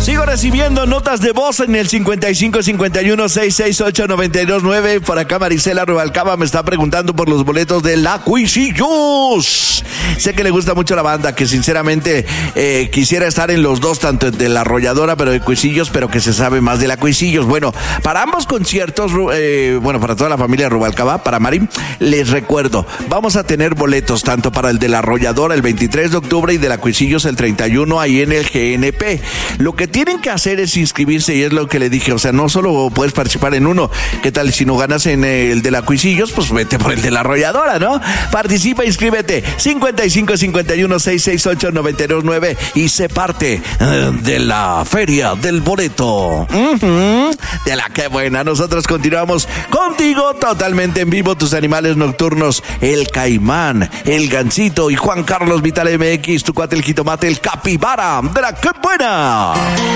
Sigo recibiendo notas de voz en el 5551-668-929. Por acá Marisela Rubalcaba me está preguntando por los boletos de La Cuisillos. Sé que le gusta mucho la banda, que sinceramente quisiera estar en los dos, tanto de La Arrolladora, pero de Cuisillos, pero que se sabe más de La Cuisillos. Bueno, para ambos conciertos, para toda la familia Rubalcaba, para Mari, les recuerdo, vamos a tener boletos tanto para el de La Arrolladora el 23 de octubre y de La Cuisillos el 31 ahí en el GNP. Lo que tienen que hacer es inscribirse, y es lo que le dije, o sea, no solo puedes participar en uno. ¿Qué tal si no ganas en el de La Cuisillos? Pues vete por el de La Arrolladora, ¿no? Participa, inscríbete, 5551-668-929 y sé parte de la feria del boleto. De la que buena. Nosotros continuamos contigo totalmente en vivo, tus animales nocturnos, el Caimán, el Gansito y Juan Carlos Vital MX, tu cuate el Jitomate, el Capibara, de la que buena.